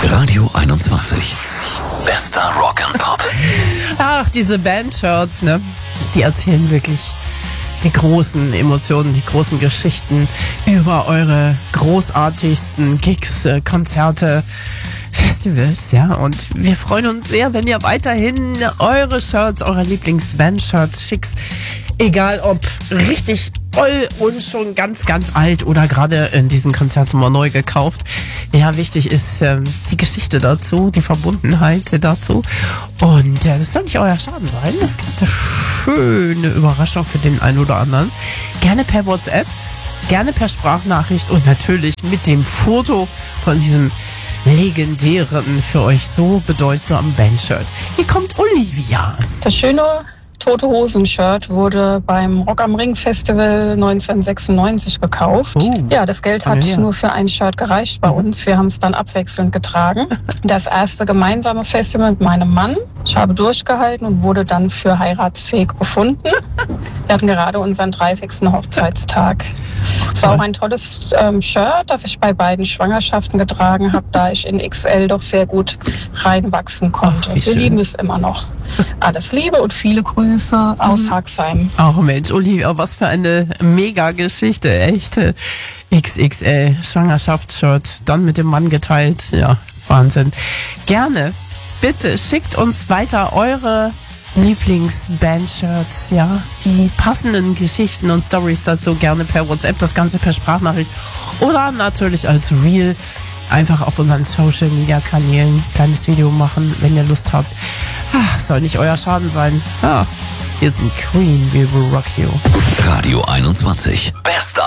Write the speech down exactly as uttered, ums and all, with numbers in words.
Radio einundzwanzig. Bester Rock'n'Pop. Ach, diese Bandshirts, ne? Die erzählen wirklich die großen Emotionen, die großen Geschichten über eure großartigsten Gigs, äh, Konzerte, Festivals, ja. Und wir freuen uns sehr, wenn ihr weiterhin eure Shirts, eure Lieblings-Band-Shirts schickt. Egal ob richtig oll und schon ganz, ganz alt oder gerade in diesem Konzert mal neu gekauft. Ja, wichtig ist ähm, die Geschichte dazu, die Verbundenheit dazu. Und äh, das soll nicht euer Schaden sein. Das gibt eine schöne Überraschung für den einen oder anderen. Gerne per WhatsApp, gerne per Sprachnachricht und natürlich mit dem Foto von diesem legendären, für euch so bedeutsamen Bandshirt. Hier kommt Olivia. Das schöne Tote Hosen-Shirt wurde beim Rock am Ring Festival neunzehnhundertsechsundneunzig gekauft. Oh. Ja, das Geld hat Ja, ja. nur für ein Shirt gereicht bei uns. Wir haben es dann abwechselnd getragen. Das erste gemeinsame Festival mit meinem Mann. Ich habe durchgehalten und wurde dann für heiratsfähig befunden. Wir hatten gerade unseren dreißigsten Hochzeitstag. Es war auch ein tolles ähm, Shirt, das ich bei beiden Schwangerschaften getragen habe, da ich in X L doch sehr gut reinwachsen konnte. Ach, wie Wir schön. lieben es immer noch. Alles Liebe und viele Grüße aus Haxheim. Ach Mensch, Olivia, was für eine Mega-Geschichte, echt. X X L Schwangerschaftsshirt, dann mit dem Mann geteilt. Ja, Wahnsinn. Gerne, bitte schickt uns weiter eure Lieblings-Bandshirts, ja, die passenden Geschichten und Stories dazu gerne per WhatsApp, das Ganze per Sprachnachricht oder natürlich als Reel einfach auf unseren Social-Media-Kanälen ein kleines Video machen, wenn ihr Lust habt. Ach, soll nicht euer Schaden sein. Ah, hier sind Queen, We Will Rock You. Radio einundzwanzig. Bester